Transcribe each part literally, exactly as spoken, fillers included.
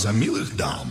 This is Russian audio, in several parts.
за милых дам.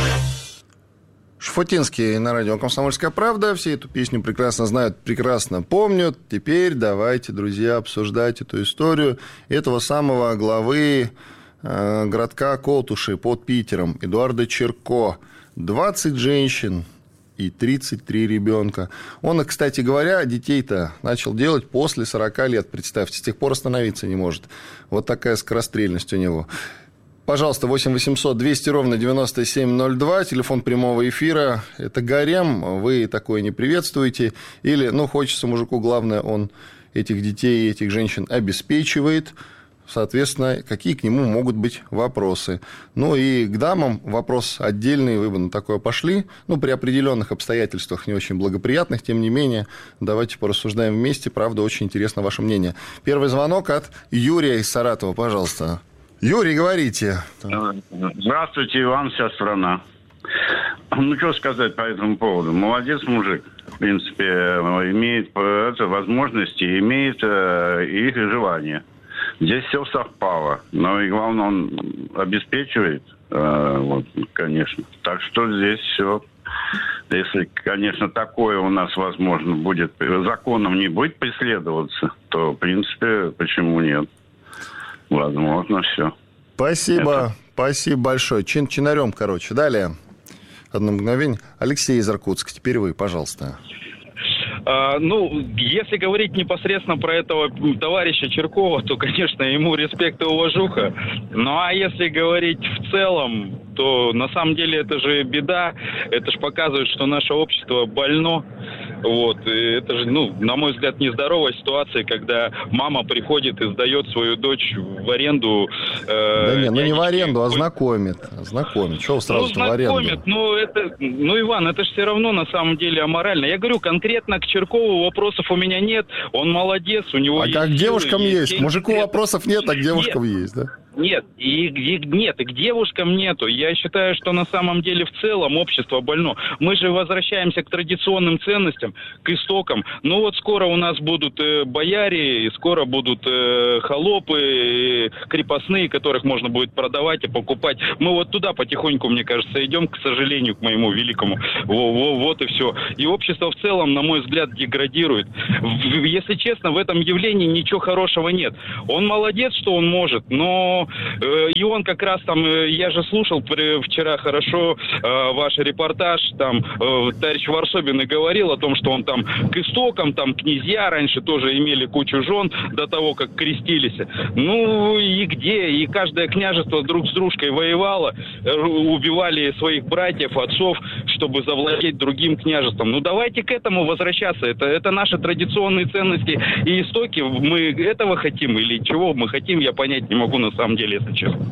Шуфутинский на радио «Комсомольская правда». Все эту песню прекрасно знают, прекрасно помнят. Теперь давайте, друзья, обсуждать эту историю этого самого главы э, городка Колтуши под Питером, Эдуарда Чирко. двадцать женщин и тридцать три ребенка. Он, кстати говоря, детей-то начал делать после сорока лет, представьте. С тех пор остановиться не может. Вот такая скорострельность у него. Пожалуйста, восемь восемьсот двести ровно девяносто семь ноль два, телефон прямого эфира. Это гарем, вы такое не приветствуете. Или, ну, хочется мужику, главное, он этих детей и этих женщин обеспечивает. Соответственно, какие к нему могут быть вопросы. Ну, и к дамам вопрос отдельный, вы бы на такое пошли. Ну, при определенных обстоятельствах, не очень благоприятных, тем не менее, давайте порассуждаем вместе. Правда, очень интересно ваше мнение. Первый звонок от Юрия из Саратова, пожалуйста. Юрий, говорите. Здравствуйте, Иван, вся страна. Ну, что сказать по этому поводу? Молодец мужик. В принципе, имеет это, возможности, имеет э, их желание. Здесь все совпало. Но и главное, он обеспечивает, э, вот, конечно. Так что здесь все... Если, конечно, такое у нас, возможно, будет... Законом не будет преследоваться, то, в принципе, почему нет? Возможно, все. Спасибо. Это... Спасибо большое. Чин-чинарем, короче. Далее. Одно мгновение. Алексей из Иркутска. Теперь вы, пожалуйста. А, ну, если говорить непосредственно про этого товарища Чиркова, то, конечно, ему респект и уважуха. Ну, а если говорить в целом, то на самом деле это же беда. Это же показывает, что наше общество больно. Вот. И это же, ну, на мой взгляд, нездоровая ситуация, когда мама приходит и сдает свою дочь в аренду. Э, да нет, ну не в аренду, а Ой. знакомит. Знакомит. Чего сразу ну, в аренду? Знакомит, ну, это, ну, Иван, это же все равно на самом деле аморально. Я говорю, конкретно к Чиркову вопросов у меня нет. Он молодец, у него а есть... как к девушкам силы, есть? К мужику вопросов нет, а к девушкам нет. есть, да? Нет, и, и нет, и к девушкам нету. Я считаю, что на самом деле в целом общество больно. Мы же возвращаемся к традиционным ценностям, к истокам. Ну вот скоро у нас будут э, бояре, и скоро будут э, холопы, э, крепостные, которых можно будет продавать и покупать. Мы вот туда потихоньку, мне кажется, идем, к сожалению, к моему великому. Во, во, вот и все. И общество в целом, на мой взгляд, деградирует. В, если честно, в этом явлении ничего хорошего нет. Он молодец, что он может, но и он как раз там, я же слушал вчера хорошо ваш репортаж, там товарищ Варсобин и говорил о том, что он там к истокам, там князья раньше тоже имели кучу жен до того, как крестились. Ну и где? И каждое княжество друг с дружкой воевало, убивали своих братьев, отцов, чтобы завладеть другим княжеством. Ну давайте к этому возвращаться. Это, это наши традиционные ценности и истоки. Мы этого хотим или чего мы хотим, я понять не могу на самом деле, если честно.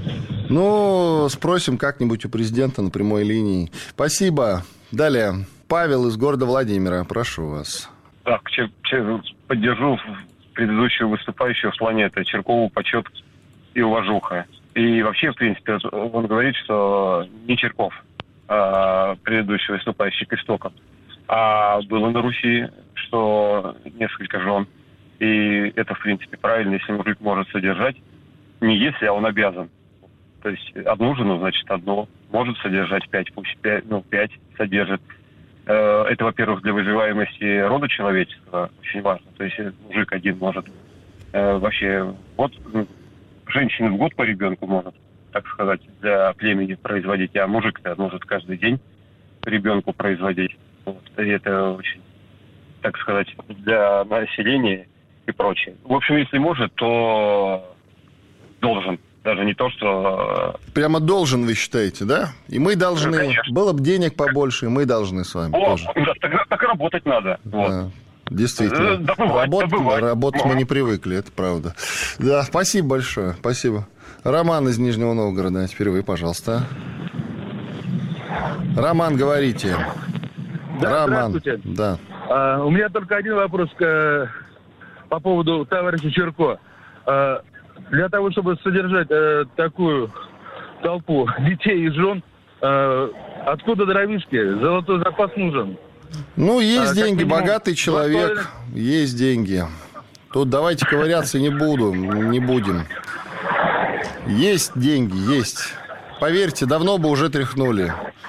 Ну, спросим как-нибудь у президента на прямой линии. Спасибо. Далее. Павел из города Владимира. Прошу вас. Так, че, че, поддержу предыдущего выступающего в плане это Чиркову почет и уважуха. И вообще, в принципе, он говорит, что не Чирков, а предыдущий выступающий к истокам, а было на Руси, что несколько жен. И это, в принципе, правильно, если мужик может содержать. Не если, а он обязан. То есть одну жену, значит, одну. Может содержать пять, пусть пять, ну, пять содержит. Это, во-первых, для выживаемости рода человеческого очень важно. То есть мужик один может вообще год, женщина в год по ребенку может, так сказать, для племени производить, а мужик-то может каждый день ребенку производить. Вот. И это очень, так сказать, для населения и прочее. В общем, если может, то должен. Даже не то, что... Прямо должен, вы считаете, да? И мы должны... Конечно. Было бы денег побольше, и мы должны с вами О, тоже. да, так, так работать надо. Да, Вот. действительно. Добывать, Работать, добывать. работать мы Ну. не привыкли, это правда. Да, спасибо большое, спасибо. Роман из Нижнего Новгорода, теперь вы, пожалуйста. Роман, говорите. Да, Роман. здравствуйте. Да. А, у меня только один вопрос к, по поводу товарища Чирко. А, для того, чтобы содержать а, такую толпу детей и жен, а, откуда дровишки? Золотой запас нужен. Ну, есть а, деньги, минимум, богатый человек, двадцать... есть деньги. Тут давайте ковыряться не буду, не будем. Есть деньги, есть. поверьте, давно бы уже тряхнули.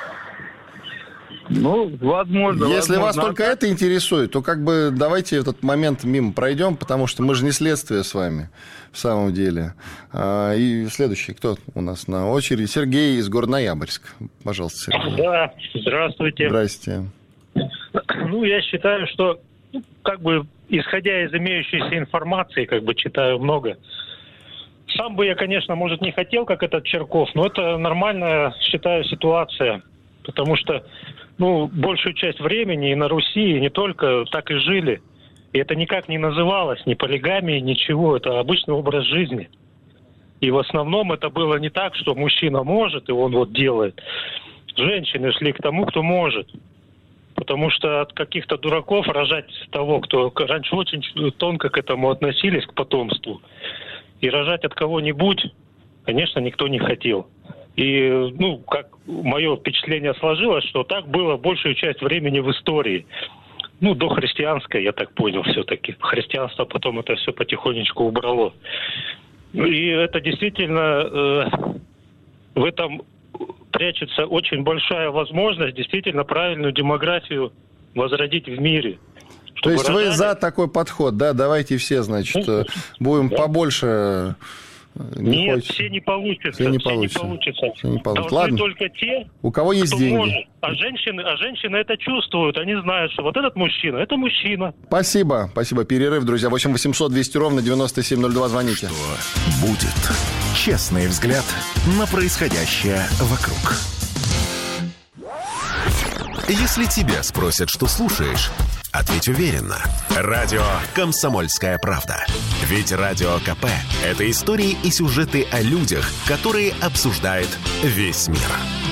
Ну, возможно. Если возможно. вас только это интересует, то как бы давайте этот момент мимо пройдем, потому что мы же не следствие с вами, в самом деле. И следующий, кто у нас на очереди? Сергей из города Ноябрьск. Пожалуйста, Сергей. Да, здравствуйте. Здрасте. Ну, я считаю, что, ну, как бы, исходя из имеющейся информации, как бы, читаю много. Сам бы я, конечно, может, не хотел, как этот Черков, но это нормальная, считаю, ситуация. Потому что, ну, большую часть времени и на Руси, и не только, так и жили. И это никак не называлось ни полигамией, ничего. Это обычный образ жизни. И в основном это было не так, что мужчина может, и он вот делает. Женщины шли к тому, кто может. Потому что от каких-то дураков рожать того, кто раньше очень тонко к этому относились, к потомству, и рожать от кого-нибудь, конечно, никто не хотел. И, ну, как мое впечатление сложилось, что так было большую часть времени в истории. Ну, дохристианское, я так понял, все-таки. Христианство потом это все потихонечку убрало. И это действительно, э, в этом прячется очень большая возможность действительно правильную демографию возродить в мире. То есть рожали... вы за такой подход, да? Давайте все, значит, ну, будем да. побольше... Не Нет, хочется. все не получится. Все не все получится. Не получится. Все не получится. Должны Ладно. только те, у кого есть кто деньги. Может. А женщины, а женщины это чувствуют. Они знают, что вот этот мужчина, это мужчина. Спасибо. Спасибо. Перерыв, друзья. восемь восемьсот двести ровно девяносто семь ноль два. Звоните. Что будет? Честный взгляд на происходящее вокруг. Если тебя спросят, что слушаешь, ответь уверенно. Радио «Комсомольская правда». Ведь Радио КП – это истории и сюжеты о людях, которые обсуждает весь мир.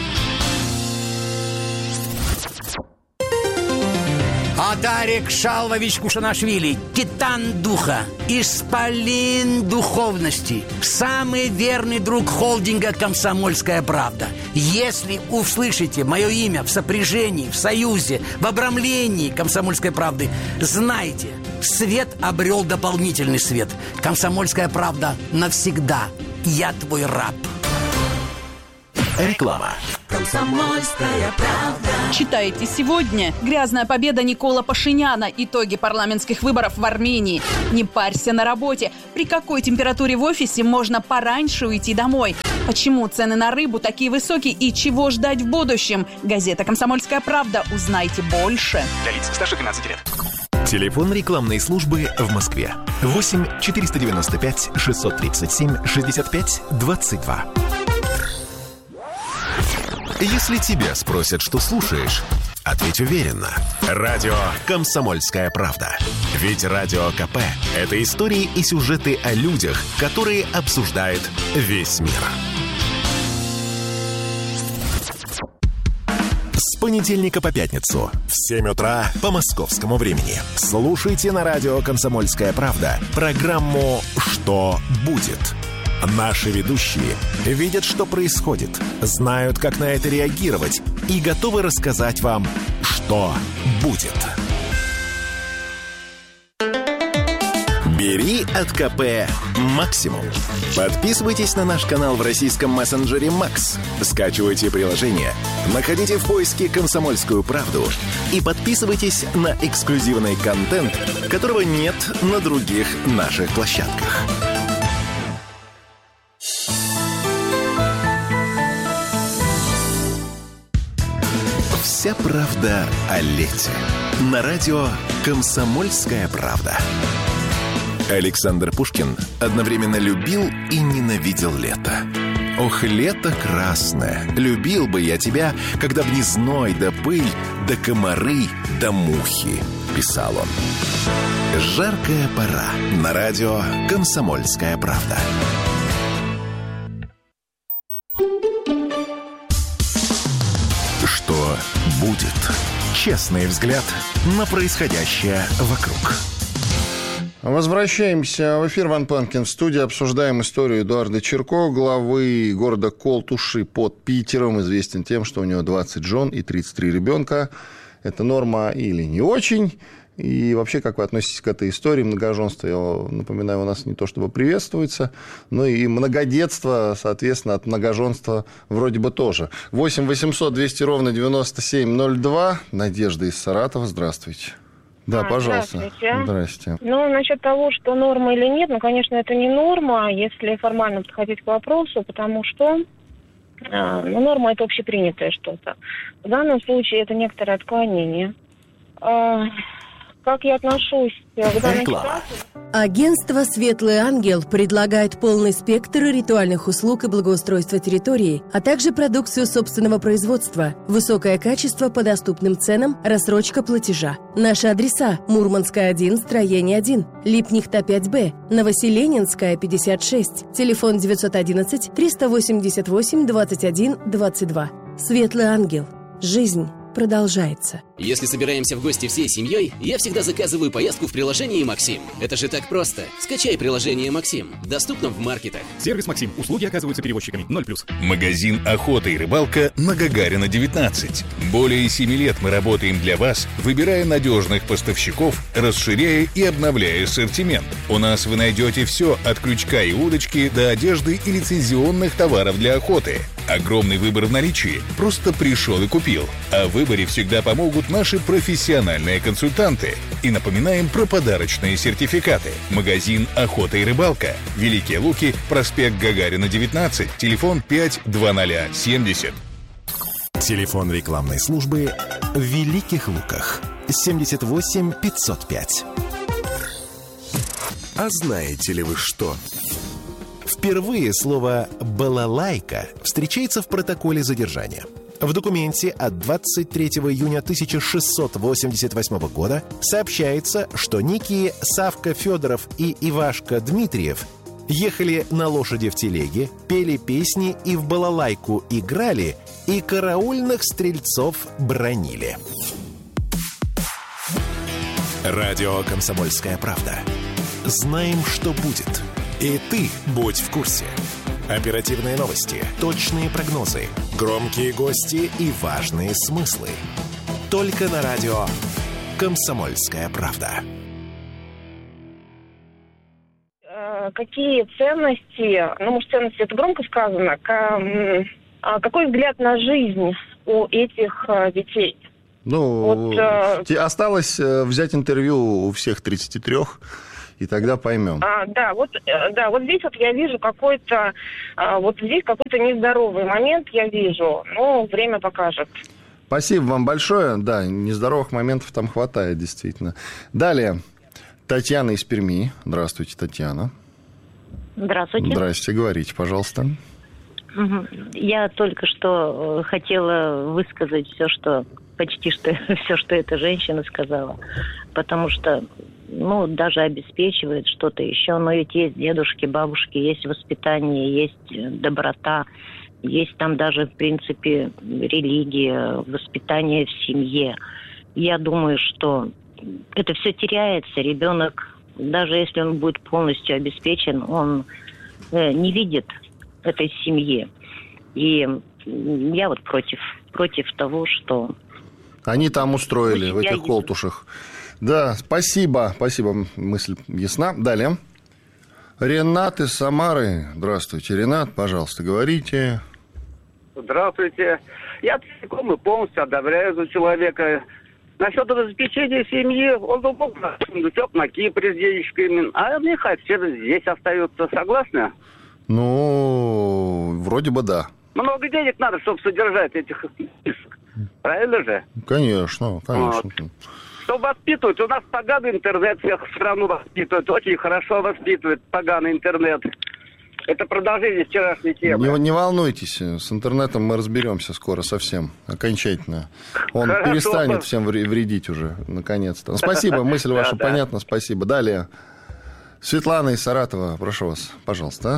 Адарик Шалвович Кушанашвили, титан духа, исполин духовности, самый верный друг холдинга «Комсомольская правда». Если услышите мое имя в сопряжении, в союзе, в обрамлении «Комсомольской правды», знайте, свет обрел дополнительный свет. «Комсомольская правда» навсегда. Я твой раб. Реклама. «Комсомольская правда». Читайте сегодня. Грязная победа Никола Пашиняна. Итоги парламентских выборов в Армении. Не парься на работе. При какой температуре в офисе можно пораньше уйти домой? Почему цены на рыбу такие высокие и чего ждать в будущем? Газета «Комсомольская правда». Узнайте больше. Для лиц старше двенадцати лет. Телефон рекламной службы в Москве. восемь четыреста девяносто пять шестьсот тридцать семь шестьдесят пять двадцать два. Если тебя спросят, что слушаешь, ответь уверенно. Радио «Комсомольская правда». Ведь Радио КП – это истории и сюжеты о людях, которые обсуждает весь мир. С понедельника по пятницу в семь утра по московскому времени. Слушайте на радио «Комсомольская правда» программу «Что будет?». Наши ведущие видят, что происходит, знают, как на это реагировать и готовы рассказать вам, что будет. Бери от КП максимум. Подписывайтесь на наш канал в российском мессенджере Макс. Скачивайте приложение, находите в поиске «Комсомольскую правду» и подписывайтесь на эксклюзивный контент, которого нет на других наших площадках. Вся правда о лете. На радио «Комсомольская правда». Александр Пушкин одновременно любил и ненавидел лето. «Ох, лето красное, любил бы я тебя, когда б не зной да пыль, да комары, да мухи», — писал он. Жаркая пора. На радио «Комсомольская правда». Что будет? Честный взгляд на происходящее вокруг. Возвращаемся в эфир. Ван Панкин в студии. Обсуждаем историю Эдуарда Чирко, главы города Колтуши под Питером. Известен тем, что у него двадцать жен и тридцать три ребенка. Это норма или не очень? И вообще, как вы относитесь к этой истории многоженства? Я напоминаю, у нас не то чтобы приветствуется, но и многодетство, соответственно, от многоженства вроде бы тоже. восемь восемьсот двести ровно девяносто семь ноль два. Надежда из Саратова, здравствуйте. Да, а, пожалуйста. Здравствуйте. Здрасте. Ну, насчет того, что норма или нет, ну, конечно, это не норма, если формально подходить к вопросу, потому что э, ну, норма – это общепринятое что-то. В данном случае это некоторое отклонение. Э, как я отношусь к данной ситуации? Агентство «Светлый ангел» предлагает полный спектр ритуальных услуг и благоустройства территории, а также продукцию собственного производства, высокое качество по доступным ценам, рассрочка платежа. Наши адреса: Мурманская, один, строение один, Липнихта, пять Б, Новоселенинская, пятьдесят шесть, телефон девятьсот одиннадцать триста восемьдесят восемь двадцать один двадцать два. «Светлый ангел». Жизнь продолжается. Если собираемся в гости всей семьей, я всегда заказываю поездку в приложении «Максим». Это же так просто. Скачай приложение «Максим». Доступно в маркетах. Сервис «Максим». Услуги оказываются перевозчиками. ноль плюс. Магазин «Охота и рыбалка» на Гагарина, девятнадцать. Более семи лет мы работаем для вас, выбирая надежных поставщиков, расширяя и обновляя ассортимент. У нас вы найдете все от крючка и удочки до одежды и лицензионных товаров для охоты. Огромный выбор в наличии. Просто пришел и купил. А в выборе всегда помогут наши профессиональные консультанты. И напоминаем про подарочные сертификаты. Магазин «Охота и рыбалка». Великие Луки, проспект Гагарина, девятнадцать, телефон пять двадцать семьдесят. Телефон рекламной службы в Великих Луках. семьдесят восемь пятьсот пять. А знаете ли вы что? Впервые слово «балалайка» встречается в протоколе задержания. В документе от двадцать третьего июня тысяча шестьсот восемьдесят восьмого года сообщается, что некие Савка Федоров и Ивашка Дмитриев ехали на лошади в телеге, пели песни и в балалайку играли, и караульных стрельцов бранили. Радио «Комсомольская правда». Знаем, что будет. И ты будь в курсе. Оперативные новости, точные прогнозы, громкие гости и важные смыслы. Только на радио «Комсомольская правда». Какие ценности, ну, может, ценности это громко сказано, какой взгляд на жизнь у этих детей? Ну, вот, э... осталось взять интервью у всех тридцати трёх. И тогда поймем. А, да, вот, да, вот здесь вот я вижу какой-то, а, вот здесь какой-то нездоровый момент я вижу, но время покажет. Спасибо вам большое. Да, нездоровых моментов там хватает, действительно. Далее, Татьяна из Перми. Здравствуйте, Татьяна. Здравствуйте. Здравствуйте, говорите, пожалуйста. Я только что хотела высказать все, что почти что все, что эта женщина сказала, потому что ну, даже обеспечивает что-то еще, но ведь есть дедушки, бабушки, есть воспитание, есть доброта, есть там даже, в принципе, религия, воспитание в семье. Я думаю, что это все теряется. Ребенок, даже если он будет полностью обеспечен, он э, не видит этой семьи. И я вот против, против того, что... Они там устроили, в этих колтушах. Да, спасибо, спасибо, мысль ясна. Далее. Ренат из Самары. Здравствуйте, Ренат, пожалуйста, говорите. Здравствуйте. Я целиком и полностью одобряю за человека. Насчет обеспечения семьи, он бы мог на Кипре с денежками, а нехай все здесь остаются. Согласны? Ну, вроде бы да. Много денег надо, чтобы содержать этих... Правильно же? Конечно, конечно. Вот. Чтобы воспитывать, у нас поганый интернет всех в страну воспитывает, очень хорошо воспитывает поганый интернет. Это продолжение вчерашней темы. Не, не волнуйтесь, с интернетом мы разберемся скоро совсем, окончательно. Он Хорошо. перестанет всем вредить уже, наконец-то. Спасибо, мысль ваша понятна, спасибо. Далее, Светлана из Саратова, прошу вас, пожалуйста.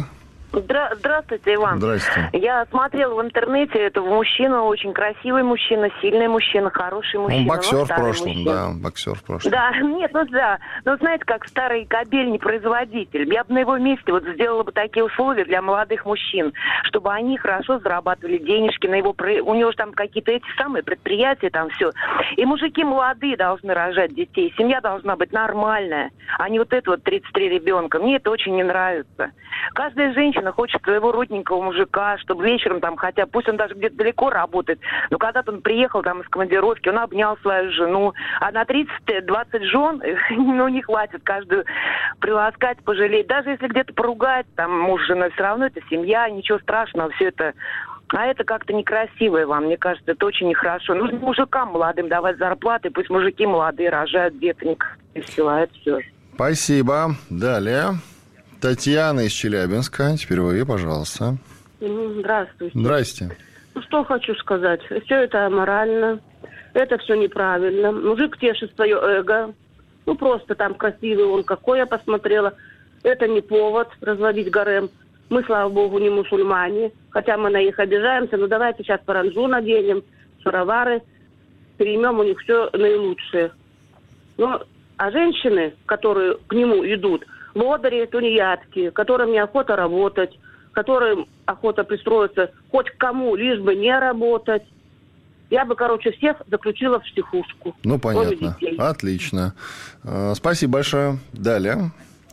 Здра- Здравствуйте, Иван. Здрасте. Я смотрела в интернете, это мужчина, очень красивый мужчина, сильный мужчина, хороший мужчина. Он боксер ну, в прошлом, мужчина. да, боксер в прошлом. Да, нет, ну да. Ну, знаете, как старый кобельный производитель. Я бы на его месте вот сделала бы такие условия для молодых мужчин, чтобы они хорошо зарабатывали денежки на его... У него же там какие-то эти самые предприятия, там все. И мужики молодые должны рожать детей. Семья должна быть нормальная, а не вот это вот тридцать три ребенка. Мне это очень не нравится. Каждая женщина хочет своего родненького мужика, чтобы вечером там, хотя пусть он даже где-то далеко работает, но когда-то он приехал там из командировки, он обнял свою жену, а на тридцать-двадцать жен, ну, не хватит каждую приласкать, пожалеть. Даже если где-то поругать, там, муж с женой, все равно это семья, ничего страшного, все это... А это как-то некрасиво, Иван, мне кажется, это очень нехорошо. Нужно мужикам молодым давать зарплаты, пусть мужики молодые рожают деток, и все, а это все. Спасибо. Далее. Татьяна из Челябинска. Теперь вы, пожалуйста. Здравствуйте. Здрасте. Ну, что хочу сказать. Все это аморально. Это все неправильно. Мужик тешит свое эго. Ну, просто там красивый он какой, я посмотрела. Это не повод разводить гарем. Мы, слава богу, не мусульмане. Хотя мы на них обижаемся. Но давайте сейчас паранджу наденем, шаровары. Переймем у них все наилучшее. Ну, а женщины, которые к нему идут, лодыри, тунеядки, которым неохота работать, которым охота пристроиться хоть к кому, лишь бы не работать. Я бы, короче, всех заключила в психушку. Ну, понятно. Отлично. Спасибо большое. Далее.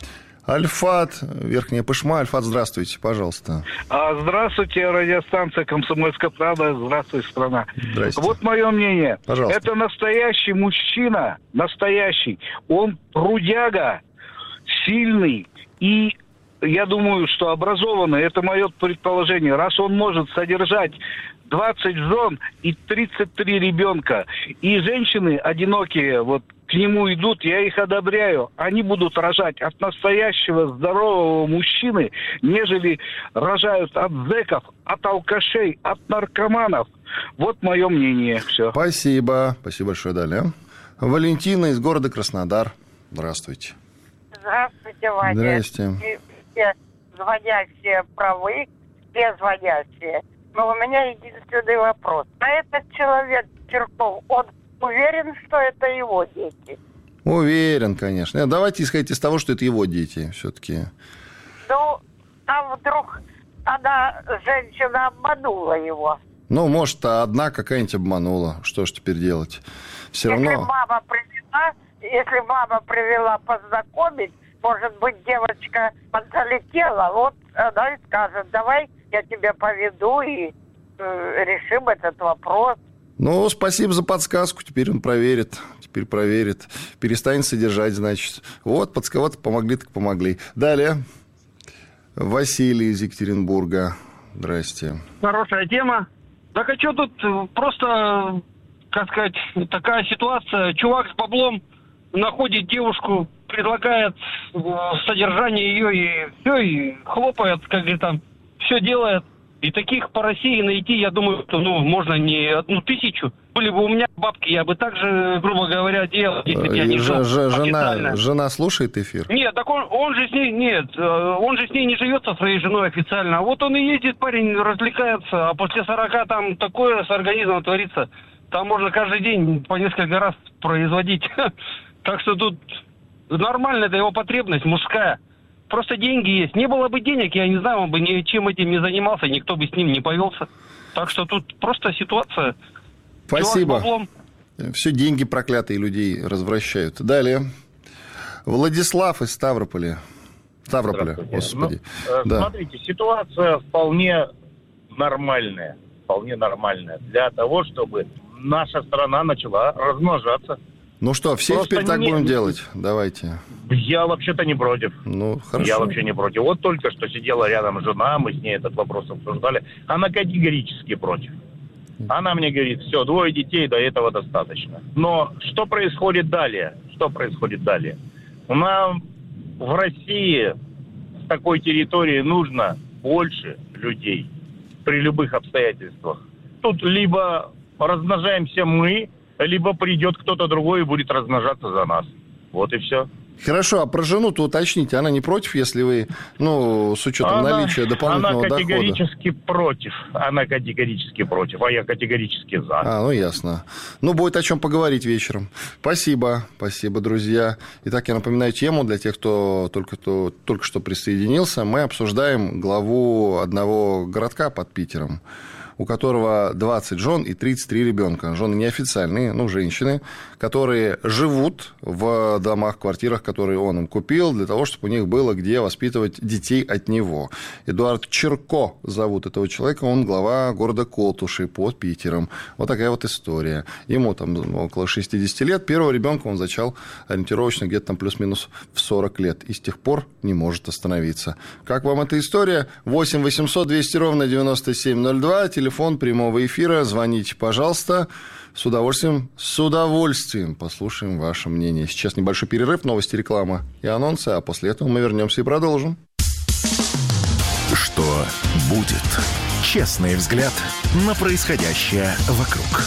Альфат, Верхняя Пышма. Альфат, здравствуйте, пожалуйста. Здравствуйте, радиостанция «Комсомольская правда». Здравствуйте, страна. Здрасте. Вот мое мнение. Пожалуйста. Это настоящий мужчина, настоящий. Он трудяга, сильный и, я думаю, что образованный. Это мое предположение. Раз он может содержать двадцать жен и тридцать три ребенка, и женщины одинокие, вот, к нему идут, я их одобряю. Они будут рожать от настоящего здорового мужчины, нежели рожают от зэков, от алкашей, от наркоманов. Вот мое мнение. Все. Спасибо. Спасибо большое. Далее. Валентина из города Краснодар. Здравствуйте. Здравствуйте, Ваня. Здрасте. Все звонящие правы, все звонящие. Но у меня единственный вопрос. А этот человек, Чирков, он уверен, что это его дети? Уверен, конечно. Нет, давайте исходить из того, что это его дети все-таки. Ну, а вдруг она, женщина, обманула его? Ну, может, одна какая-нибудь обманула. Что ж теперь делать? Все если равно... мама привела, если мама привела познакомить, может быть, девочка залетела, вот она и скажет, давай я тебя поведу и э, решим этот вопрос. Ну, спасибо за подсказку. Теперь он проверит. Теперь проверит. Перестанет содержать, значит. Вот, подсказать помогли, так помогли. Далее. Василий из Екатеринбурга. Здрасте. Хорошая тема. Так а что тут просто, как сказать, такая ситуация. Чувак с баблом находит девушку, предлагает содержание ее, и все, и хлопает, как говорит, там, все делает. И таких по России найти, я думаю, что, ну, можно не одну тысячу. Были бы у меня бабки, я бы также, грубо говоря, делал, если бы я не жил Ж- жена, официально. жена слушает эфир? Нет, так он, он же с ней, нет, он же с ней не живет со своей женой официально. А вот он и ездит, парень, развлекается, а после сорока там такое с организмом творится. Там можно каждый день по несколько раз производить. Так что тут нормально, это его потребность мужская. Просто деньги есть. Не было бы денег, я не знаю, он бы ничем этим не занимался, никто бы с ним не повелся. Так что тут просто ситуация. Спасибо. Все деньги проклятые людей развращают. Далее. Владислав из Ставрополя. Ставрополя, господи. Ну, да. Смотрите, ситуация вполне нормальная. Вполне нормальная. Для того, чтобы наша страна начала размножаться. Ну что, все Просто теперь так не... будем делать? Давайте. Я вообще-то не против. Ну, хорошо. Я вообще не против. Вот только что сидела рядом жена, мы с ней этот вопрос обсуждали. Она категорически против. Она мне говорит, все, двое детей, до этого достаточно. Но что происходит далее? Что происходит далее? У нас в России с такой территории нужно больше людей при любых обстоятельствах. Тут либо размножаемся мы, либо придет кто-то другой и будет размножаться за нас. Вот и все. Хорошо, а про жену-то уточните, она не против, если вы, ну, с учетом она, наличия дополнительного дохода? Она категорически дохода? против. Она категорически против, а я категорически за. А, ну, ясно. Ну, будет о чем поговорить вечером. Спасибо, спасибо, друзья. Итак, я напоминаю тему для тех, кто только, кто только что присоединился. Мы обсуждаем главу одного городка под Питером, у которого двадцать жен и тридцать три ребенка. Жены неофициальные, ну, женщины, которые живут в домах, квартирах, которые он им купил, для того, чтобы у них было где воспитывать детей от него. Эдуард Черко зовут этого человека, он глава города Колтуши под Питером. Вот такая вот история. Ему там около шестьдесят лет, первого ребенка он зачал ориентировочно где-то там плюс-минус в сорок лет, и с тех пор не может остановиться. Как вам эта история? восемь восемьсот двести ровно девяносто семь ноль два, телефон прямого эфира, звоните, пожалуйста. С удовольствием, с удовольствием послушаем ваше мнение. Сейчас небольшой перерыв, новости, реклама и анонсы, а после этого мы вернемся и продолжим. Что будет? Честный взгляд на происходящее вокруг.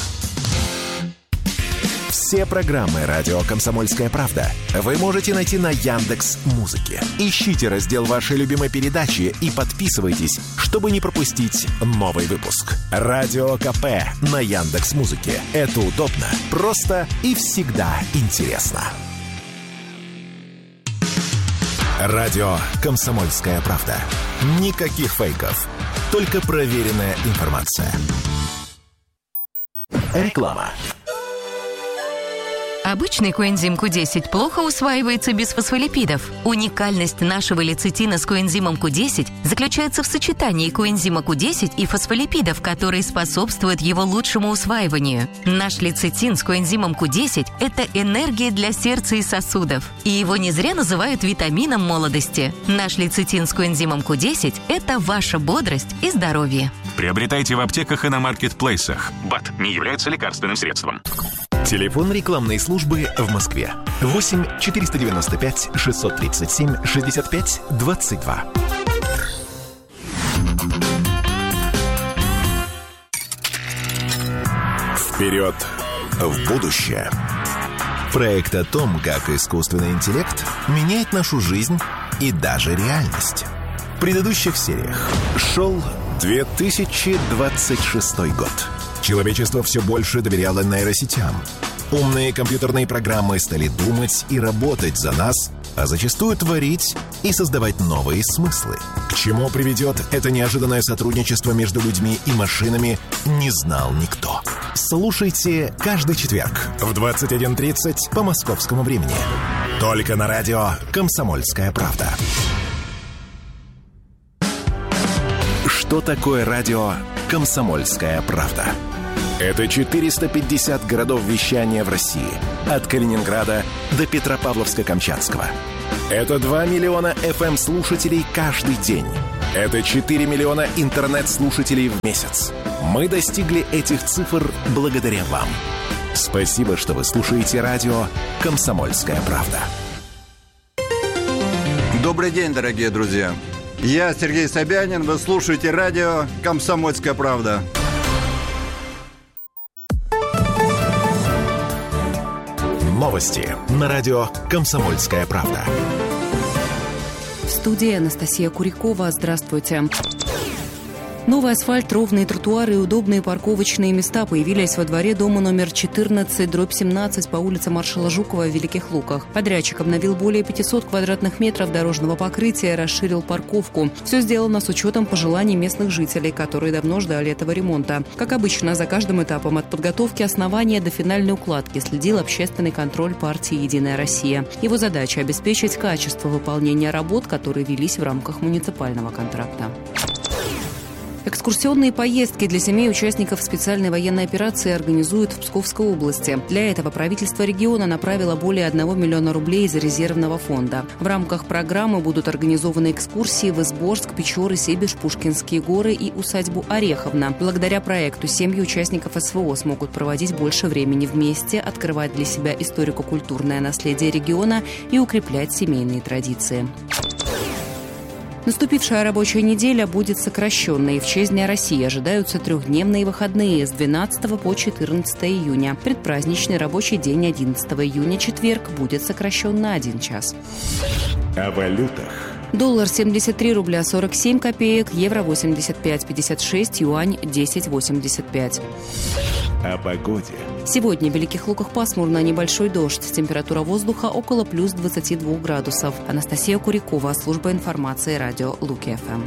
Все программы «Радио Комсомольская правда» вы можете найти на Яндекс.Музыке. Ищите раздел вашей любимой передачи и подписывайтесь, чтобы не пропустить новый выпуск. Радио КП на Яндекс.Музыке. Это удобно, просто и всегда интересно. Радио «Комсомольская правда». Никаких фейков, только проверенная информация. Реклама. Обычный коэнзим ку десять плохо усваивается без фосфолипидов. Уникальность нашего лецитина с коэнзимом ку десять заключается в сочетании коэнзима ку десять и фосфолипидов, которые способствуют его лучшему усваиванию. Наш лецитин с коэнзимом ку десять – это энергия для сердца и сосудов. И его не зря называют витамином молодости. Наш лецитин с коэнзимом ку десять – это ваша бодрость и здоровье. Приобретайте в аптеках и на маркетплейсах. БАД не является лекарственным средством. Телефон рекламной службы в Москве. восемь четыреста девяносто пять шестьсот тридцать семь шестьдесят пять двадцать два. Вперед в будущее. Проект о том, как искусственный интеллект меняет нашу жизнь и даже реальность. В предыдущих сериях шел две тысячи двадцать шестой год. Человечество все больше доверяло нейросетям. Умные компьютерные программы стали думать и работать за нас, а зачастую творить и создавать новые смыслы. К чему приведет это неожиданное сотрудничество между людьми и машинами, не знал никто. Слушайте каждый четверг в двадцать один тридцать по московскому времени. Только на радио «Комсомольская правда». Что такое радио «Комсомольская правда»? Это четыреста пятьдесят городов вещания в России. От Калининграда до Петропавловска-Камчатского. Это два миллиона эф эм-слушателей каждый день. Это четыре миллиона интернет-слушателей в месяц. Мы достигли этих цифр благодаря вам. Спасибо, что вы слушаете радио «Комсомольская правда». Добрый день, дорогие друзья. Я Сергей Собянин. Вы слушаете радио «Комсомольская правда». Новости на радио «Комсомольская правда». В студии Анастасия Курякова. Здравствуйте. Новый асфальт, ровные тротуары и удобные парковочные места появились во дворе дома номер четырнадцать дробь семнадцать по улице Маршала Жукова в Великих Луках. Подрядчик обновил более пятисот квадратных метров дорожного покрытия и расширил парковку. Все сделано с учетом пожеланий местных жителей, которые давно ждали этого ремонта. Как обычно, за каждым этапом от подготовки основания до финальной укладки следил общественный контроль партии «Единая Россия». Его задача – обеспечить качество выполнения работ, которые велись в рамках муниципального контракта. Экскурсионные поездки для семей участников специальной военной операции организуют в Псковской области. Для этого правительство региона направило более одного миллиона рублей из резервного фонда. В рамках программы будут организованы экскурсии в Изборск, Печоры, Себеж, Пушкинские горы и усадьбу Ореховна. Благодаря проекту семьи участников эс вэ о смогут проводить больше времени вместе, открывать для себя историко-культурное наследие региона и укреплять семейные традиции. Наступившая рабочая неделя будет сокращенной. В честь Дня России ожидаются трехдневные выходные с двенадцатого по четырнадцатое июня. Предпраздничный рабочий день одиннадцатого июня, четверг, будет сокращен на один час. О валютах. Доллар семьдесят три рубля сорок семь копеек, евро восемьдесят пять пятьдесят шесть, юань десять восемьдесят пять. О погоде. Сегодня в Великих Луках пасмурно, небольшой дождь. Температура воздуха около плюс двадцати двух градусов. Анастасия Курикова, служба информации, радио Луки-ФМ.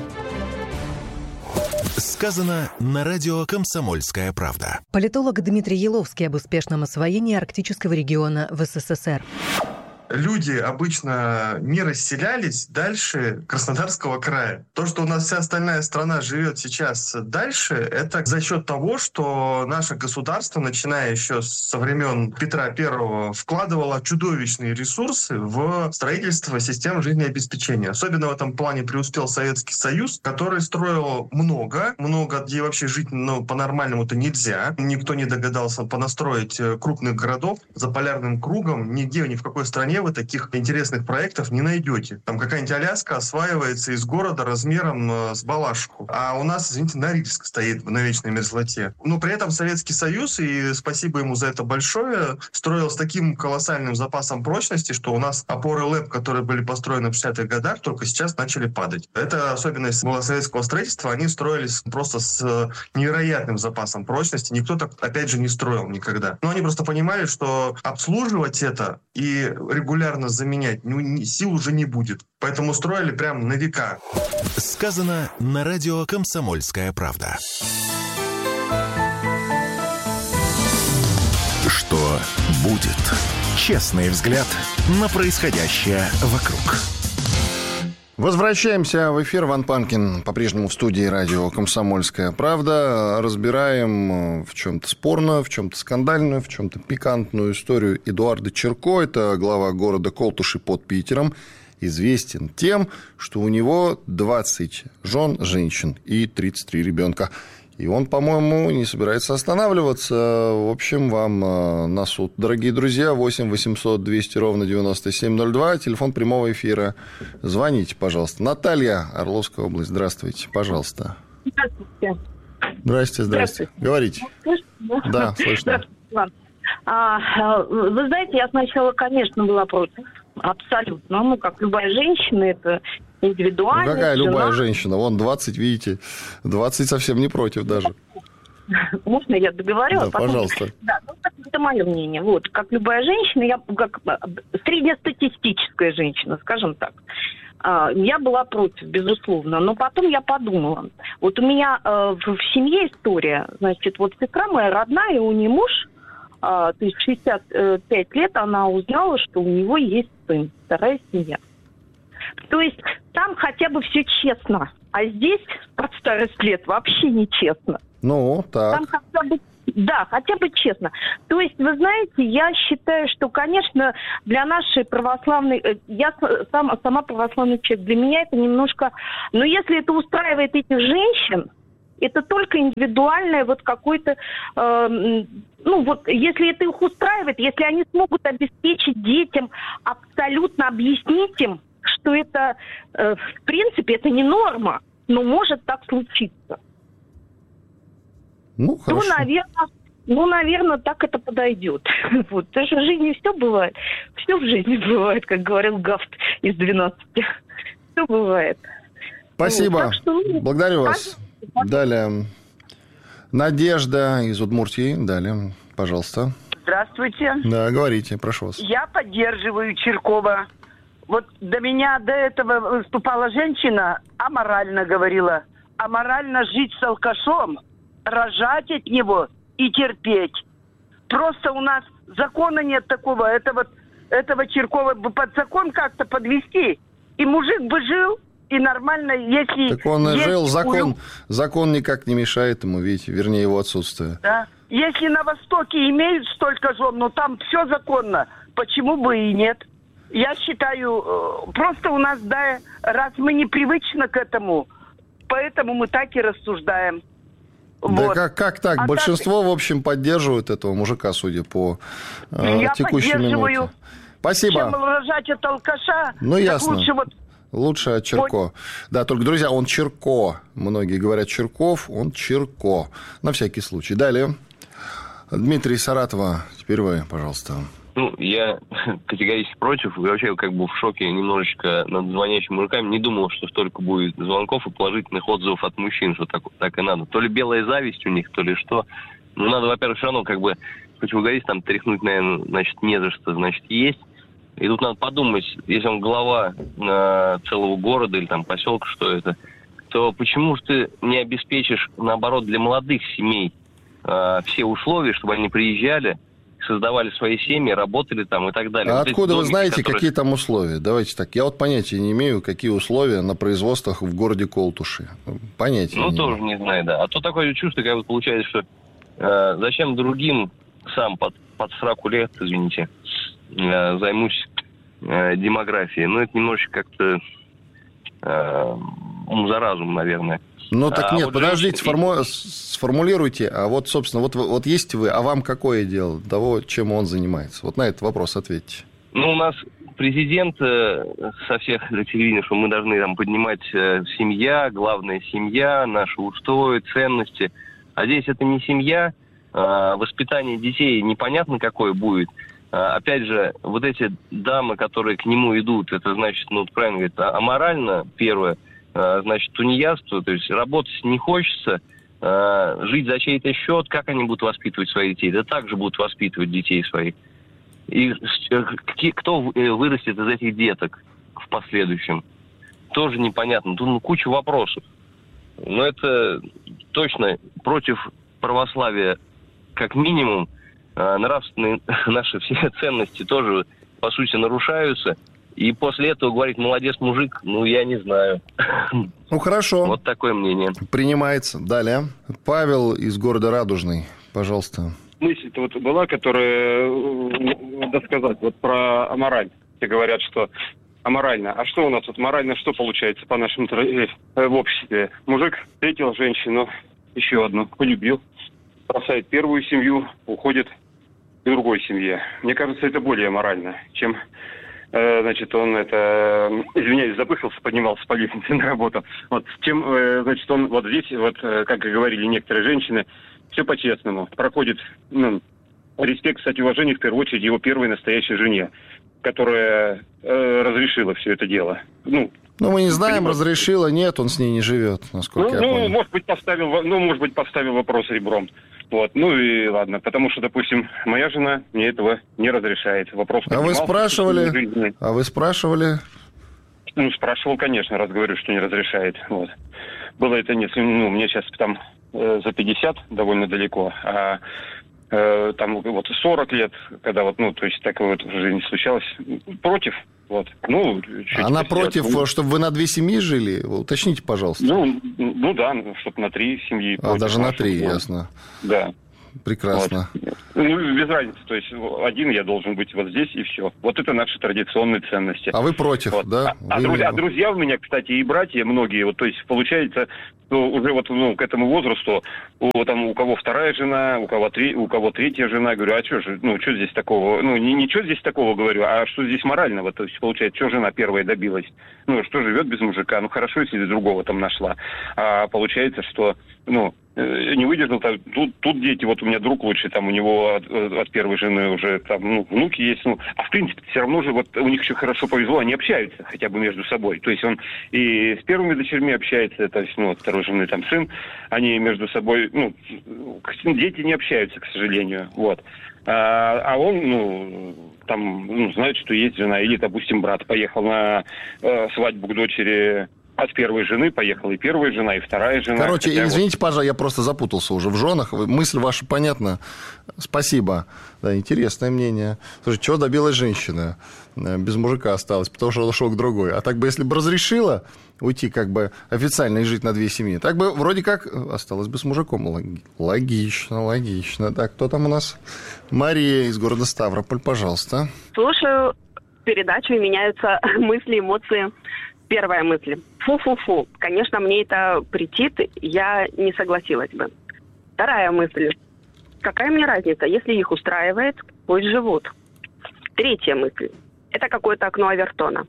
Сказано на радио «Комсомольская правда». Политолог Дмитрий Еловский об успешном освоении арктического региона в СССР. Люди обычно не расселялись дальше Краснодарского края. То, что у нас вся остальная страна живет сейчас дальше, это за счет того, что наше государство, начиная еще со времен Петра Первого, вкладывало чудовищные ресурсы в строительство систем жизнеобеспечения. Особенно в этом плане преуспел Советский Союз, который строил много, много, где вообще жить ну, по-нормальному-то нельзя. Никто не догадался понастроить крупных городов за полярным кругом. Нигде, ни в какой стране вы таких интересных проектов не найдете. Там какая-нибудь Аляска осваивается из города размером э, с Балашиху. А у нас, извините, Норильск стоит на вечной мерзлоте. Но при этом Советский Союз, и спасибо ему за это большое, строил с таким колоссальным запасом прочности, что у нас опоры ЛЭП, которые были построены в шестидесятых годах, только сейчас начали падать. Это особенность была советского строительства. Они строились просто с невероятным запасом прочности. Никто так, опять же, не строил никогда. Но они просто понимали, что обслуживать это и регулировать регулярно заменять, ну, сил уже не будет. Поэтому строили прям на века. Сказано на радио «Комсомольская правда». Что будет? Честный взгляд на происходящее вокруг. Возвращаемся в эфир. Ван Панкин по-прежнему в студии радио «Комсомольская правда». Разбираем в чем-то спорную, в чем-то скандальную, в чем-то пикантную историю Эдуарда Чирко. Это глава города Колтуши под Питером. Известен тем, что у него двадцать жен, женщин и тридцать три ребенка. И он, по-моему, не собирается останавливаться. В общем, вам на суд. Дорогие друзья, восемь восемьсот двести ровно девяносто семь ноль два, телефон прямого эфира. Звоните, пожалуйста. Наталья, Орловская область, здравствуйте, пожалуйста. Здравствуйте. Здрасте, здрасте. Говорите. Слышно? Да, слышно. А, вы знаете, я сначала, конечно, была против. Абсолютно. Ну, как любая женщина, это индивидуально. Ну, какая жена. любая женщина? Вон двадцать, видите, двадцать совсем не против даже. Можно я договорю? Да, потом... пожалуйста. Да, ну, это мое мнение. Вот, как любая женщина, я как среднестатистическая женщина, скажем так. Я была против, безусловно, но потом я подумала. Вот у меня в семье история, значит, вот сестра моя родная, у нее муж, то есть шестьдесят пять лет, она узнала, что у него есть сын, вторая семья. То есть там хотя бы все честно, а здесь под старость лет вообще нечестно. Ну, так. Там хотя бы, да, хотя бы честно. То есть, вы знаете, я считаю, что, конечно, для нашей православной... Я сам, сама православный человек, для меня это немножко... Но если это устраивает этих женщин, это только индивидуальное вот какое-то... Э, ну вот, если это их устраивает, если они смогут обеспечить детям, абсолютно объяснить им, что это, э, в принципе, это не норма, но может так случиться. Ну, хорошо. Ну, наверное, ну, наверное, так это подойдет. Вот. Потому что в жизни все бывает. Все в жизни бывает, как говорил Гафт из двенадцати. Все бывает. Спасибо. Вот, что... Благодарю вас. Далее. Надежда из Удмуртии. Далее, пожалуйста. Здравствуйте. Да, говорите, прошу вас. Я поддерживаю Чиркова. Вот до меня до этого выступала женщина, аморально говорила. Аморально жить с алкашом, рожать от него и терпеть. Просто у нас закона нет такого. Это вот, этого Чиркова бы под закон как-то подвести. И мужик бы жил, и нормально, если... Так он и есть жил, закон, у... закон никак не мешает ему, видите, вернее, его отсутствие. Да. Если на Востоке имеют столько жен, но там все законно, почему бы и нет? Я считаю, просто у нас, да, раз мы не привычны к этому, поэтому мы так и рассуждаем. Да Вот. как, как так? А Большинство, так... в общем, поддерживают этого мужика, судя по э, Я текущей поддерживаю. минуте. Спасибо. Чем рожать от алкаша, Ну, так ясно. лучше вот Лучше от Черко. Вот. Да, только, друзья, он Черко. Многие говорят Черков, он Черко. На всякий случай. Далее. Дмитрий Саратова, теперь вы, пожалуйста. Ну, я категорически против. И вообще как бы в шоке немножечко над звонящими мужиками. Не думал, что столько будет звонков и положительных отзывов от мужчин, что так, так и надо. То ли белая зависть у них, то ли что. Ну, надо, во-первых, все равно как бы, хоть вы говорите, там тряхнуть, наверное, значит, не за что, значит, есть. И тут надо подумать, если он глава э, целого города или там поселка, что это, то почему же ты не обеспечишь, наоборот, для молодых семей э, все условия, чтобы они приезжали, создавали свои семьи, работали там и так далее. А вот откуда вы знаете, которые... какие там условия? Давайте так. Я вот понятия не имею, какие условия на производствах в городе Колтуши. Понятия ну, не тоже имею. не знаю, да. А то такое чувство, как бы получается, что э, зачем другим сам под, под сраку лет, извините, э, займусь э, демографией. Ну, это немножечко как-то э, ум за разум, наверное. Ну, так а нет, вот подождите, женщины... форму... сформулируйте. А вот, собственно, вот, вот есть вы, а вам какое дело того, чем он занимается? Вот на этот вопрос ответьте. Ну, у нас президент э, со всех телевидений, что мы должны там поднимать э, семья, главная семья, наши устои, ценности. А здесь это не семья, э, воспитание детей непонятно какое будет. Э, опять же, вот эти дамы, которые к нему идут, это значит, ну, правильно говорит, аморально, первое. Значит, тунеядство, то есть работать не хочется, жить за чей-то счет, как они будут воспитывать своих детей? Да так же будут воспитывать детей своих. И кто вырастет из этих деток в последующем? Тоже непонятно. Тут ну, куча вопросов. Но это точно против православия как минимум. Нравственные наши все ценности тоже, по сути, нарушаются. И после этого говорить, молодец, мужик, ну, я не знаю. Ну, хорошо. Вот такое мнение. Принимается. Далее. Павел из города Радужный, пожалуйста. Мысль-то вот была, которая, надо сказать, вот про амораль. Все говорят, что аморально. А что у нас вот морально, что получается по нашему в обществе? Мужик встретил женщину, еще одну, полюбил, бросает первую семью, уходит к другой семье. Мне кажется, это более морально, чем... Значит, он это, извиняюсь, запыхался, поднимался по лестнице на работу. Вот, чем, значит, он вот здесь, вот, как и говорили некоторые женщины, все по-честному. Проходит, ну, респект, кстати, уважение, в первую очередь, его первой настоящей жене, которая э, разрешила все это дело. Ну, Ну, мы не знаем, разрешила, нет, он с ней не живет, насколько ну, я ну, понял. может быть, поставил, ну, может быть, поставил вопрос ребром. Вот, ну и ладно, потому что, допустим, моя жена мне этого не разрешает. Вопрос а вы спрашивали? А вы спрашивали? Ну, спрашивал, конечно, раз говорю, что не разрешает. Вот. Было это нет, ну, мне сейчас там э, за пятьдесят довольно далеко, а э, там вот сорок лет, когда вот, ну, то есть такое вот в жизни случалось, против. Вот. Ну, она против, ну, чтобы вы на две семьи жили? Уточните, пожалуйста. Ну, ну да, чтобы на три семьи. А, даже на три, вот. Ясно. Да. Прекрасно. Вот. Ну, без разницы. То есть один я должен быть вот здесь, и все. Вот это наши традиционные ценности. А вы против, вот. Да? А, вы... а, друзья, а друзья у меня, кстати, и братья многие, вот, то есть получается, что уже вот ну, к этому возрасту, у, там, у кого вторая жена, у кого, три, у кого третья жена, говорю, а что же, ну, что здесь такого? Ну, не, ничего здесь такого, говорю, а что здесь морального? То есть, получается, что жена первая добилась? Ну, что живет без мужика? Ну, хорошо, если другого там нашла. А получается, что, ну, не выдержал, тут, тут дети, вот у меня друг лучший, там у него от, от первой жены уже там, ну, внуки есть, ну, а в принципе все равно же вот у них еще хорошо повезло, они общаются хотя бы между собой, то есть он и с первыми дочерьми общается, то есть, ну, от второй жены там сын, они между собой, ну, дети не общаются, к сожалению, вот. А, а он, ну, там, ну, знает, что есть жена, или, допустим, брат поехал на э, свадьбу к дочери от первой жены, поехала и первая жена, и вторая жена. Короче, Хотя извините, вот... пожалуйста, я просто запутался уже в женах. Мысль ваша понятна. Спасибо. Да, интересное мнение. Слушай, чего добилась женщина? Без мужика осталась, потому что он ушел к другой. А так бы, если бы разрешила уйти как бы официально и жить на две семьи, так бы вроде как осталась бы с мужиком. Логично, логично. Так, кто там у нас? Мария из города Ставрополь, пожалуйста. Слушаю передачу, и меняются мысли, эмоции. Первая мысль. Фу-фу-фу. Конечно, мне это претит, я не согласилась бы. Вторая мысль. Какая мне разница? Если их устраивает, пусть живут. Третья мысль. Это какое-то окно Авертона.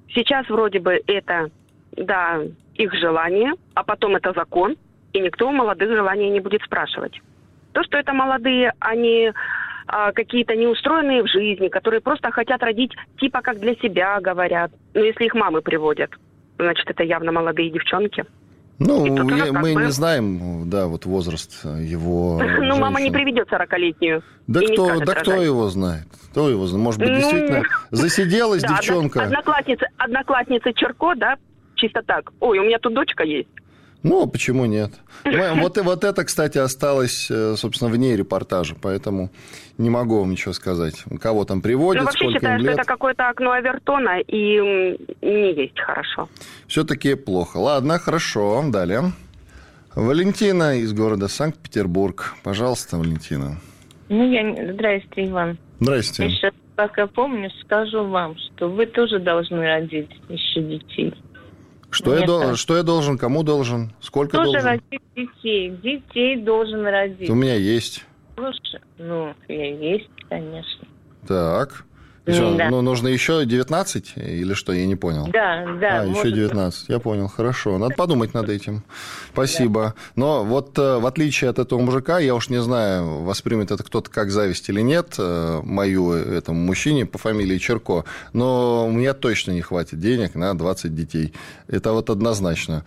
Сейчас вроде бы это, да, их желание, а потом это закон, и никто у молодых желаний не будет спрашивать. То, что это молодые, они а, какие-то неустроенные в жизни, которые просто хотят родить типа как для себя, говорят. Но если их мамы приводят, значит, это явно молодые девчонки. Ну, я, я, мы бы... не знаем, да, вот возраст его Ну, мама не приведет сорокалетнюю. Да, кто, да кто его знает? Кто его знает? Может быть, действительно засиделась девчонка. Одноклассница, одноклассница Черко, да, чисто так. Ой, у меня тут дочка есть. Ну, почему нет? Вот, вот это, кстати, осталось, собственно, вне репортажа, поэтому не могу вам ничего сказать. Кого там приводят, ну, вообще сколько считаю, им лет. Что это какое-то окно Авертона, и не есть хорошо. Все-таки плохо. Ладно, хорошо. Далее. Валентина из города Санкт-Петербург. Пожалуйста, Валентина. Ну, я... Здрасте, Иван. Здрасте. Я сейчас, пока помню, скажу вам, что вы тоже должны родить еще детей. Что я, дол- что я должен? Кому должен? Сколько тоже должен? родить детей. Детей должен родить. У меня есть. Слушай, ну, я есть, конечно. Так. Да. Что, ну, нужно еще девятнадцать или что? Я не понял. Да, да. А, еще девятнадцать. Я понял. Хорошо. Надо подумать над этим. Спасибо. Да. Но вот в отличие от этого мужика, я уж не знаю, воспримет это кто-то как зависть или нет, мою этому мужчине по фамилии Черко, но у меня точно не хватит денег на двадцать детей. Это вот однозначно.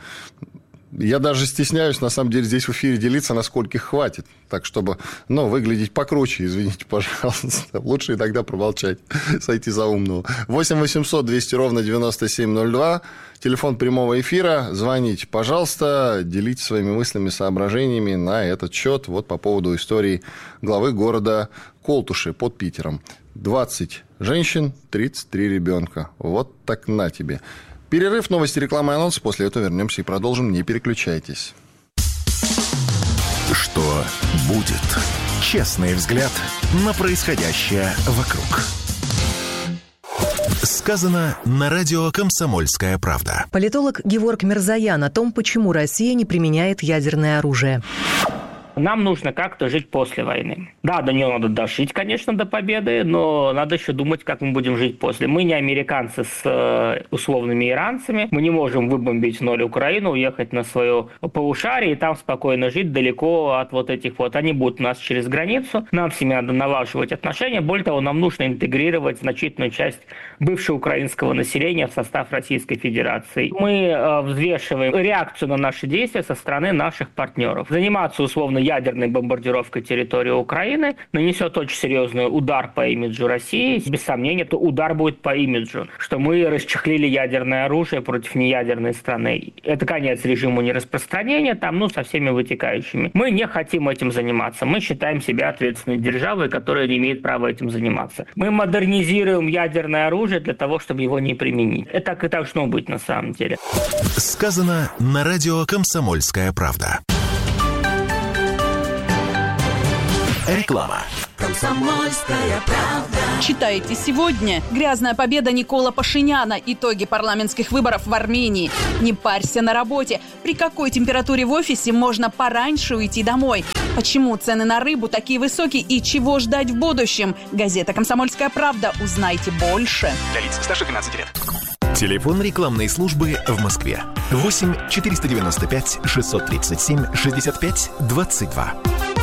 Я даже стесняюсь, на самом деле, здесь в эфире делиться, насколько их хватит. Так, чтобы, ну, выглядеть покруче, извините, пожалуйста. Лучше иногда промолчать, сойти за умного. восемь восемьсот двести ровно девяносто семь ноль два. Телефон прямого эфира. Звоните, пожалуйста. Делитесь своими мыслями, соображениями на этот счет. Вот по поводу истории главы города Колтуши под Питером. двадцать женщин, тридцать три ребенка. Вот так на тебе. Перерыв, новости, реклама и анонсы. После этого вернемся и продолжим. Не переключайтесь. Что будет? Честный взгляд на происходящее вокруг. Сказано на радио «Комсомольская правда». Политолог Геворг Мирзоян о том, почему Россия не применяет ядерное оружие. Нам нужно как-то жить после войны. Да, до нее надо дожить, конечно, до победы, но надо еще думать, как мы будем жить после. Мы не американцы с э, условными иранцами. Мы не можем выбомбить в ноль Украину, уехать на свое полушарие и там спокойно жить далеко от вот этих вот. Они будут у нас через границу. Нам с ними надо налаживать отношения. Более того, нам нужно интегрировать значительную часть бывшего украинского населения в состав Российской Федерации. Мы э, взвешиваем реакцию на наши действия со стороны наших партнеров. Заниматься условно ядерной бомбардировкой территории Украины нанесет очень серьезный удар по имиджу России. Без сомнения, то удар будет по имиджу, что мы расчехлили ядерное оружие против неядерной страны. Это конец режиму нераспространения, там, ну, со всеми вытекающими. Мы не хотим этим заниматься. Мы считаем себя ответственной державой, которая не имеет права этим заниматься. Мы модернизируем ядерное оружие для того, чтобы его не применить. Это так и должно быть на самом деле. Сказано на радио «Комсомольская правда». Реклама. Комсомольская правда. Читайте сегодня. Грязная победа Никола Пашиняна. Итоги парламентских выборов в Армении. Не парься на работе. При какой температуре в офисе можно пораньше уйти домой? Почему цены на рыбу такие высокие и чего ждать в будущем? Газета «Комсомольская правда». Узнайте больше. Для лиц старше двенадцати лет. Телефон рекламной службы в Москве. восемь четыреста девяносто пять шестьсот тридцать семь шестьдесят пять двадцать два.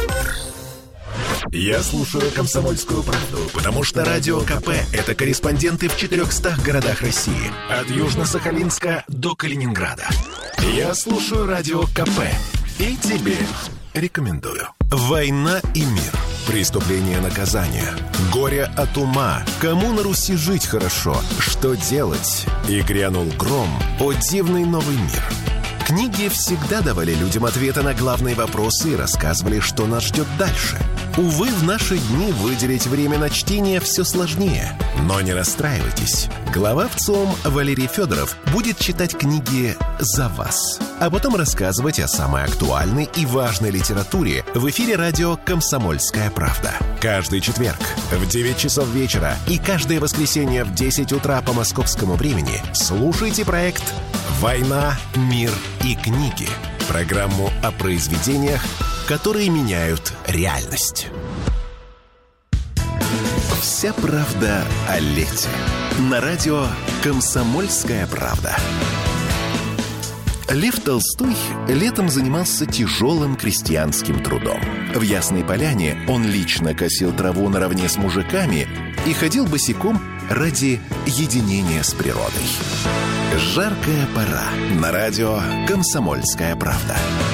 Я слушаю «Комсомольскую правду», потому что Радио КП – это корреспонденты в четырехстах городах России. От Южно-Сахалинска до Калининграда. Я слушаю Радио КП и тебе рекомендую. «Война и мир. Преступление, наказание. Горе от ума. Кому на Руси жить хорошо? Что делать?» И грянул гром. О дивный новый мир. Книги всегда давали людям ответы на главные вопросы и рассказывали, что нас ждет дальше. Увы, в наши дни выделить время на чтение все сложнее. Но не расстраивайтесь. Глава ВЦИОМ Валерий Федоров будет читать книги за вас, а потом рассказывать о самой актуальной и важной литературе в эфире радио «Комсомольская правда». Каждый четверг в девять часов вечера и каждое воскресенье в десять утра по московскому времени слушайте проект «Война, мир и книги». Программу о произведениях, которые меняют реальность. Вся правда о лете. На радио «Комсомольская правда». Лев Толстой летом занимался тяжелым крестьянским трудом. В Ясной Поляне он лично косил траву наравне с мужиками и ходил босиком ради единения с природой. Жаркая пора. На радио «Комсомольская правда».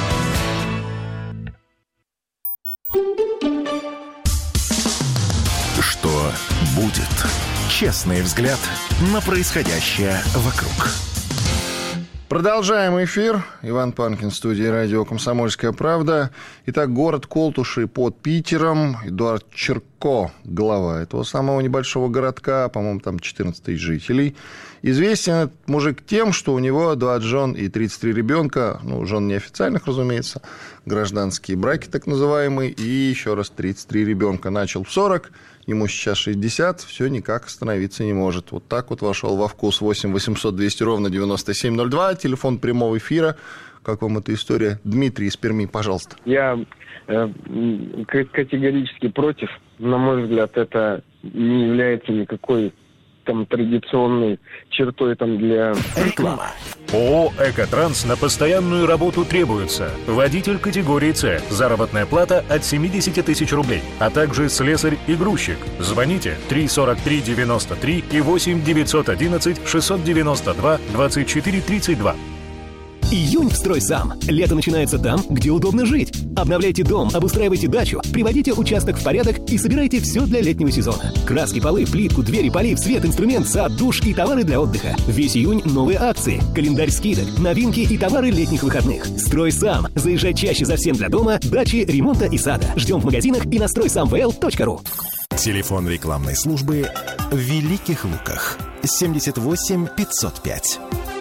Что будет? Честный взгляд на происходящее вокруг. Продолжаем эфир. Иван Панкин в студии радио «Комсомольская правда». Итак, город Колтуши под Питером. Эдуард Чирко, глава этого самого небольшого городка, по-моему, там четырнадцать тысяч жителей. Известен этот мужик тем, что у него двадцать жен и тридцать три ребенка. Ну, жен неофициальных, разумеется. Гражданские браки, так называемые. И еще раз тридцать три ребенка. Начал в сорок. Ему сейчас шестьдесят, все никак остановиться не может. Вот так вот вошел во вкус. Восемь восемьсот двести ровно девяносто семь ноль два, телефон прямого эфира. Как вам эта история? Дмитрий из Перми, пожалуйста. Я э, категорически против. На мой взгляд, это не является никакой там традиционной чертой там для... Реклама. ООО «Экотранс» на постоянную работу требуется. Водитель категории С. Заработная плата от семьдесят тысяч рублей. А также слесарь и грузчик. Звоните три сорок три девяносто три и восемь девятьсот одиннадцать шестьсот девяносто два двадцать четыре тридцать два. Июнь в «Стройсам». Лето начинается там, где удобно жить. Обновляйте дом, обустраивайте дачу, приводите участок в порядок и собирайте все для летнего сезона. Краски, полы, плитку, двери, полив, свет, инструмент, сад, душ и товары для отдыха. Весь июнь новые акции, календарь скидок, новинки и товары летних выходных. «Стройсам». Заезжай чаще за всем для дома, дачи, ремонта и сада. Ждем в магазинах и на стройсам вэ эл точка ру. Телефон рекламной службы в Великих Луках. семьдесят восемь пятьсот пять.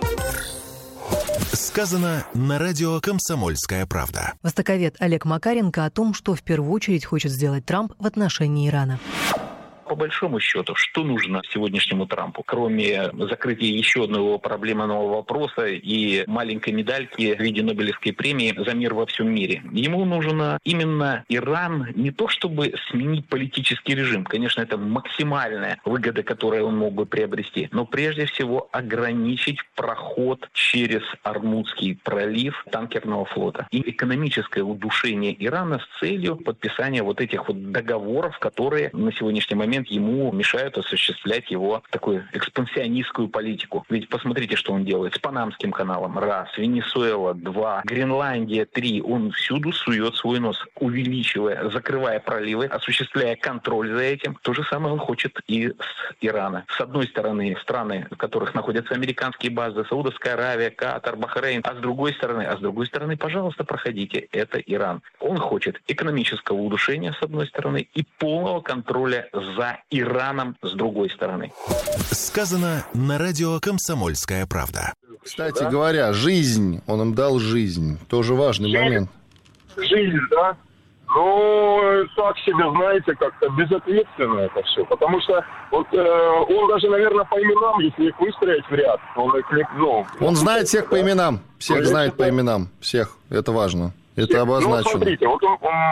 Сказано на радио «Комсомольская правда». Востоковед Олег Макаренко о том, что в первую очередь хочет сделать Трамп в отношении Ирана. По большому счету, что нужно сегодняшнему Трампу, кроме закрытия еще одного проблемного вопроса и маленькой медальки в виде Нобелевской премии за мир во всем мире? Ему нужно именно Иран не то чтобы сменить политический режим, конечно, это максимальная выгода, которую он мог бы приобрести, но прежде всего ограничить проход через Ормузский пролив танкерного флота и экономическое удушение Ирана с целью подписания вот этих вот договоров, которые на сегодняшний момент ему мешают осуществлять его такую экспансионистскую политику. Ведь посмотрите, что он делает с Панамским каналом. Раз. Венесуэла. Два. Гренландия. Три. Он всюду сует свой нос, увеличивая, закрывая проливы, осуществляя контроль за этим. То же самое он хочет и с Ирана. С одной стороны, страны, в которых находятся американские базы, Саудовская Аравия, Катар, Бахрейн. А с другой стороны, а с другой стороны, пожалуйста, проходите. Это Иран. Он хочет экономического удушения, с одной стороны, и полного контроля за Ираном с другой стороны. Сказано на радио «Комсомольская правда». Кстати да? говоря, жизнь, он им дал жизнь. Тоже важный жизнь, момент. Жизнь, да? Ну, так себе, знаете, как-то безответственно это все. Потому что вот э, он даже, наверное, по именам, если их выстроить в ряд, он их не... Ну, он знает всех да? по именам. Всех знает по именам. Всех. Это важно. Это обозначено. Ну, смотрите, вот он...